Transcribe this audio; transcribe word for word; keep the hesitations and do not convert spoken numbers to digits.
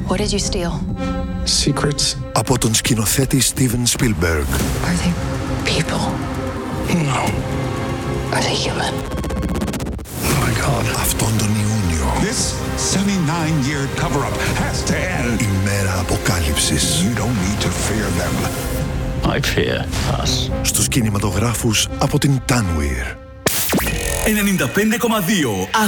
What did you steal? Secrets. Από τον σκηνοθέτη Steven Spielberg. Are they people? No. Are they human? Oh my God. Αυτόν τον Ιούνιο. This seventy-nine year cover-up has to end. Η μέρα αποκάλυψης. You don't need to fear them. I fear us. Στους κινηματογράφους από την Tanweer. ενενήντα πέντε κόμμα δύο